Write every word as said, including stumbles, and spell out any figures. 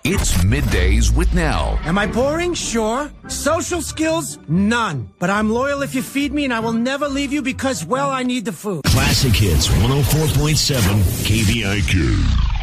It's Middays with Nell. Am I boring? Sure. Social skills? None. But I'm loyal if you feed me, and I will never leave you because, well, I need the food. Classic Hits one oh four point seven K V I Q.